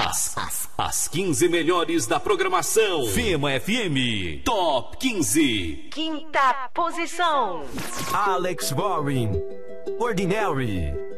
As 15 melhores da programação. Fema FM Top 15. Quinta posição. Alex Warren, Ordinary.